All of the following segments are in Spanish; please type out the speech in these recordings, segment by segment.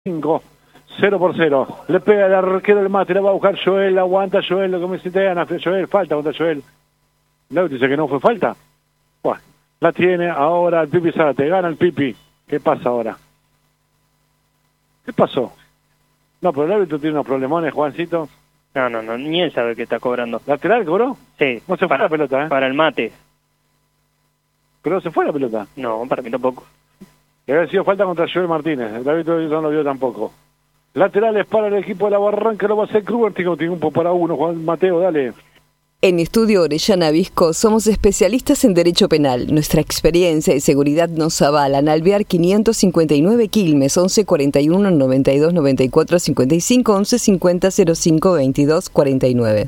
5, 0-0. Le pega el arquero del Mate, la va a buscar Joel, aguanta Joel, lo que me hiciste Ana, Joel, falta contra Joel. ¿No dice que no fue falta? Bueno, la tiene ahora el Pipi Zárate, gana el Pipi. ¿Qué pasa ahora? ¿Qué pasó? No, pero el árbitro tiene unos problemones, Juancito. No, ni él sabe que está cobrando. ¿Lateral cobró? Sí. No se fue la pelota, ¿eh? Para el Mate. Pero no se fue la pelota. No, para mí tampoco. Debe haber sido falta contra Joel Martínez. El árbitro no lo vio tampoco. Laterales para el equipo de la Barranca, lo va a hacer Kruger. Tiene un tiempo para uno, Juan Mateo, dale. En Estudio Orellana Visco somos especialistas en Derecho Penal. Nuestra experiencia y seguridad nos avalan. Alvear 559 Quilmes, 11 41 92 94 55, 11 50 05 22 49.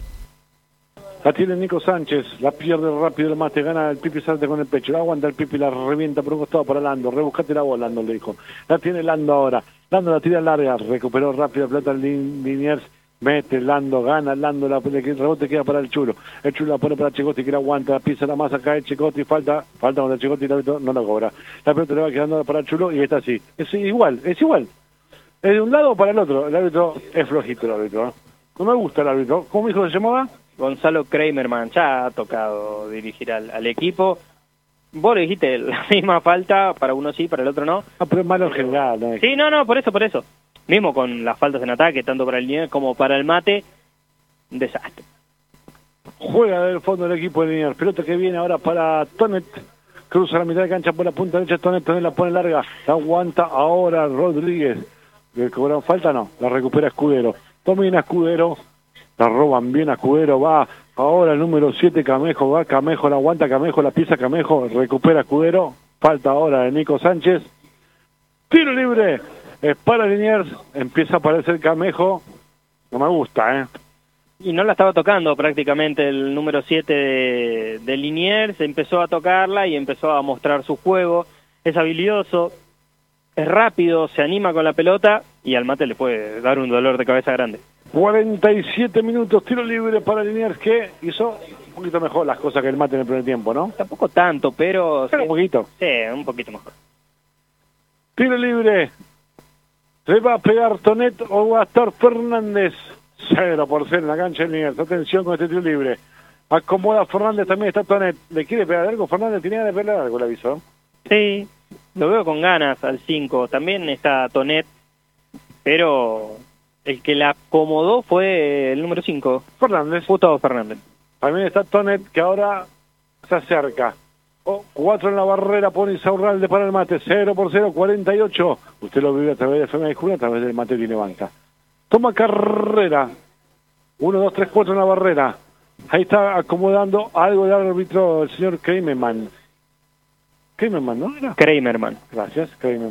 La tiene Nico Sánchez, la pierde rápido el Mate, gana el Pipi Zárate con el pecho, la aguanta el Pipi, la revienta por un costado para Lando, rebuscate la bola, Lando le dijo. La tiene Lando ahora, Lando la tira larga, recuperó rápido la pelota Liniers, mete Lando, gana Lando, el rebote queda para el Chulo la pone para Checotti que la aguanta, pisa la masa, cae Checotti, falta contra Checotti, el árbitro no lo cobra. La pelota le va quedando para el Chulo y está así, es igual. Es de un lado para el otro, el árbitro es flojito el árbitro, ¿eh? No me gusta el árbitro. ¿Cómo dijo que se llamaba? Gonzalo Kramerman ya ha tocado dirigir al equipo. Vos le dijiste la misma falta, para uno sí, para el otro no. Ah, pero es malo en general, ¿no? Sí, no, por eso. Mismo con las faltas en ataque, tanto para el Liniers como para el Mate, un desastre. Juega del fondo del equipo de Liniers. Pelota que viene ahora para Tonet. Cruza la mitad de cancha por la punta derecha. Tonet la pone larga. La aguanta ahora Rodríguez. ¿Le cobraron falta? No. La recupera Escudero. Domina Escudero. La roban bien a Escudero. Va ahora el número 7 Camejo. Va Camejo. La aguanta Camejo. La pisa Camejo. Recupera Escudero. Falta ahora de Nico Sánchez. Tiro libre. Es para Liniers. Empieza a aparecer Camejo. No me gusta, ¿eh? Y no la estaba tocando prácticamente el número 7 de Liniers, empezó a tocarla y empezó a mostrar su juego, es habilidoso, es rápido, se anima con la pelota y al Mate le puede dar un dolor de cabeza grande. 47 minutos, tiro libre para Liniers que hizo un poquito mejor las cosas que el Mate en el primer tiempo, ¿no? Tampoco tanto, pero un poquito. Sí, un poquito mejor. Tiro libre, ¿se va a pegar Tonet o va a estar Fernández? 0-0 en la cancha de Liniers. Atención con este tiro libre. Acomoda Fernández, también está Tonet. ¿Le quiere pegar algo? Fernández tiene ganas de pegar algo, le avisó. Sí, lo veo con ganas al 5. También está Tonet, pero el que la acomodó fue el número 5. Fernández. Gustavo Fernández. También está Tonet, que ahora se acerca. 4 en la barrera, pone Isaurralde para el Mate. 0-0, 48. Usted lo vive a través de FM de Juno, a través del Mate tiene banca. Toma carrera. 1, 2, 3, 4 en la barrera. Ahí está acomodando algo el árbitro, el señor Kramerman. Kramerman, ¿no era? Kramerman. Gracias,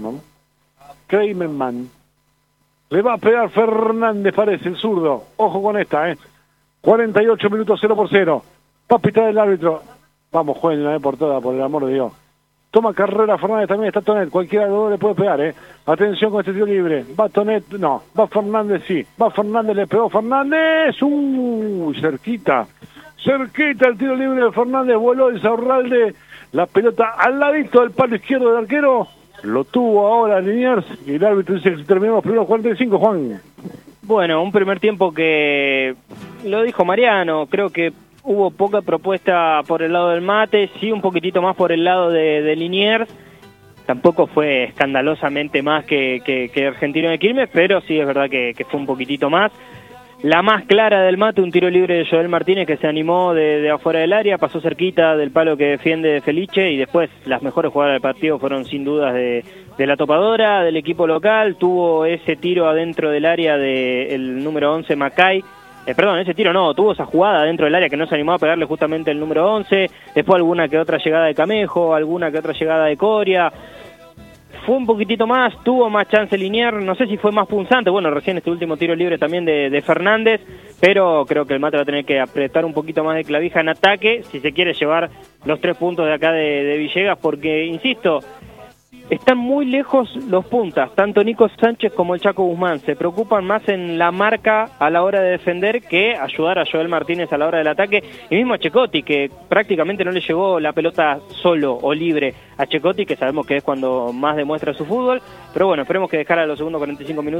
Kramerman. Le va a pegar Fernández, parece, el zurdo. Ojo con esta, 48 minutos, 0-0. Va a pitar el árbitro. Vamos, jueguen una vez por todas, por el amor de Dios. Toma carrera Fernández, también está Tonet. Cualquiera de los dos le puede pegar, Atención con este tiro libre. Va Tonet, no. Va Fernández, sí. Va Fernández, le pegó Fernández. Cerquita el tiro libre de Fernández. Voló el Isaurralde. La pelota al ladito del palo izquierdo del arquero. Lo tuvo ahora Liniers. Y el árbitro dice que si terminamos los primeros 45, Juan. Bueno, un primer tiempo que lo dijo Mariano. Creo que hubo poca propuesta por el lado del Mate, sí un poquitito más por el lado de Liniers. Tampoco fue escandalosamente más que Argentino de Quilmes, pero sí es verdad que fue un poquitito más. La más clara del Mate, un tiro libre de Joel Martínez que se animó de afuera del área, pasó cerquita del palo que defiende Felice y después las mejores jugadas del partido fueron sin dudas de la topadora, del equipo local. Tuvo ese tiro adentro del área del número 11 Macay. Ese tiro no, tuvo esa jugada dentro del área que no se animó a pegarle justamente el número 11, después alguna que otra llegada de Camejo, alguna que otra llegada de Coria, fue un poquitito más, tuvo más chance Liniers, no sé si fue más punzante, bueno, recién este último tiro libre también de Fernández, pero creo que el Mate va a tener que apretar un poquito más de clavija en ataque si se quiere llevar los 3 puntos de acá de Villegas, porque, insisto, están muy lejos los puntas, tanto Nico Sánchez como el Chaco Guzmán. Se preocupan más en la marca a la hora de defender que ayudar a Joel Martínez a la hora del ataque. Y mismo a Checotti, que prácticamente no le llegó la pelota solo o libre a Checotti, que sabemos que es cuando más demuestra su fútbol. Pero bueno, esperemos que dejara los segundos 45 minutos.